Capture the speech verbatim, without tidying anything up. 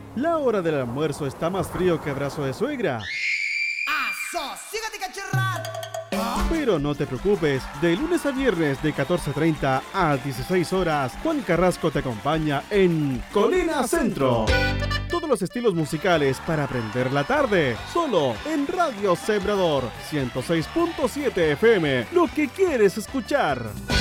La hora del almuerzo está más frío que abrazo de suegra. Pero no te preocupes, de lunes a viernes de catorce treinta a dieciséis horas, Juan Carrasco te acompaña en Colina Centro. Todos los estilos musicales para aprender la tarde, solo en Radio Sembrador ciento seis punto siete F M, lo que quieres escuchar.